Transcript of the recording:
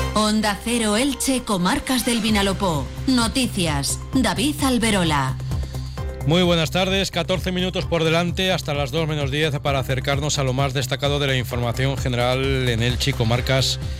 Onda Cero Elche, Comarcas del Vinalopó. Noticias, David Alberola. Muy buenas tardes, 14 minutos por delante, hasta las 2 menos 10 para acercarnos a lo más destacado de la información general en Elche y Comarcas